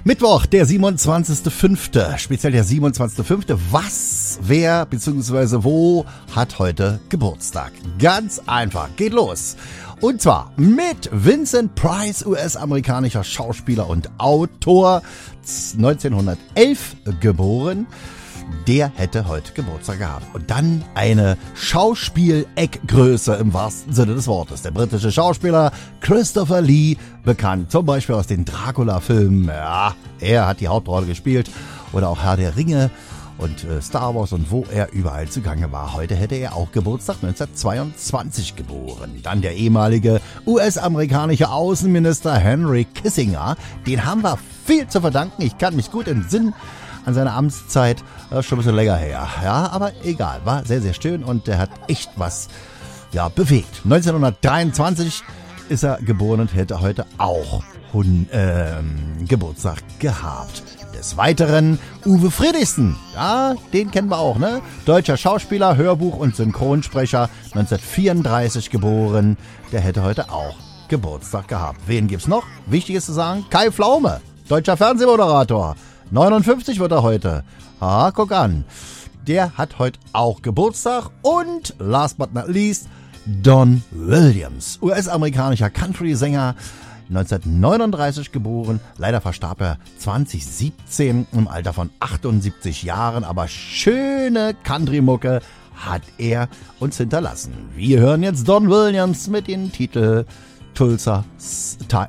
Mittwoch, der 27.05., speziell der 27.05. Was, wer bzw. wo hat heute Geburtstag? Ganz einfach, geht los. Und zwar mit Vincent Price, US-amerikanischer Schauspieler und Autor, 1911 geboren. Der hätte heute Geburtstag gehabt. Und dann eine Schauspieleckgröße im wahrsten Sinne des Wortes. Der britische Schauspieler Christopher Lee, bekannt zum Beispiel aus den Dracula-Filmen. Ja, er hat die Hauptrolle gespielt. Oder auch Herr der Ringe und Star Wars und wo er überall zugange war. Heute hätte er auch Geburtstag, 1922 geboren. Dann der ehemalige US-amerikanische Außenminister Henry Kissinger. Den haben wir viel zu verdanken. Ich kann mich gut entsinnen an seine Amtszeit, schon ein bisschen länger her. Ja, aber egal, war sehr, sehr schön und der hat echt was bewegt. 1923 ist er geboren und hätte heute auch Geburtstag gehabt. Des Weiteren Uwe Friedrichsen, ja, den kennen wir auch, ne? Deutscher Schauspieler, Hörbuch- und Synchronsprecher, 1934 geboren, der hätte heute auch Geburtstag gehabt. Wen gibt's noch? Wichtig ist zu sagen, Kai Pflaume, deutscher Fernsehmoderator, 59 wird er heute. Ah, guck an. Der hat heute auch Geburtstag. Und last but not least, Don Williams, US-amerikanischer Country-Sänger, 1939 geboren. Leider verstarb er 2017 im Alter von 78 Jahren. Aber schöne Country-Mucke hat er uns hinterlassen. Wir hören jetzt Don Williams mit dem Titel Tulsa Time.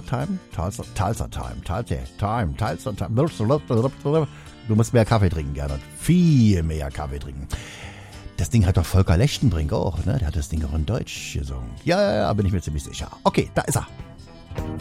Du musst mehr Kaffee trinken, Gernot. Viel mehr Kaffee trinken. Das Ding hat doch Volker Lechtenbrink auch, ne? Der hat das Ding auch in Deutsch gesungen. Ja, bin ich mir ziemlich sicher. Okay, da ist er.